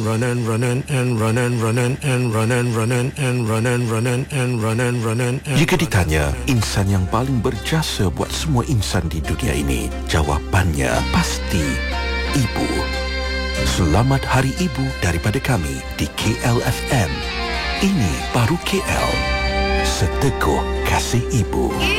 Run and run and run and run and run and run and run and run and run and run and. Jika ditanya insan yang paling berjasa buat semua insan di dunia ini, jawapannya pasti ibu. Selamat Hari Ibu daripada kami di KLFM. Ini baru KL. Seteguh kasih ibu.